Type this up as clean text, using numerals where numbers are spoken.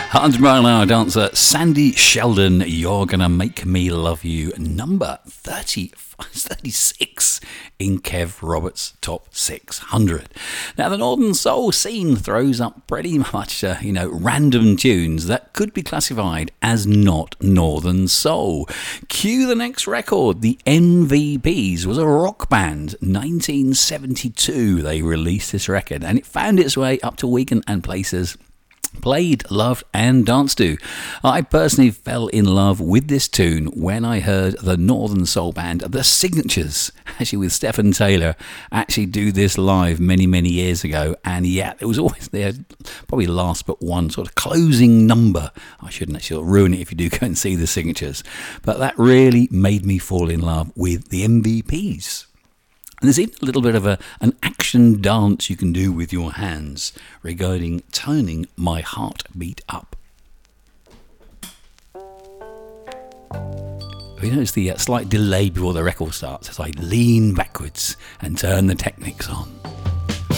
100 Mile an Hour dancer Sandy Sheldon, You're Gonna Make Me Love You, number 36 in Kev Roberts' Top 600. Now, the Northern Soul scene throws up pretty much, random tunes that could be classified as not Northern Soul. Cue the next record. The MVPs was a rock band. 1972 they released this record, and it found its way up to Weekend and places played, loved and danced to. I personally fell in love with this tune when I heard the Northern Soul band, The Signatures, actually with Stephen Taylor, actually do this live many years ago. And yeah, it was always their probably last but one sort of closing number. I shouldn't actually ruin it if you do go and see The Signatures, but that really made me fall in love with the MVPs. And there's even a little bit of an action dance you can do with your hands regarding turning my heartbeat up. You notice the slight delay before the record starts as I lean backwards and turn the Technics on.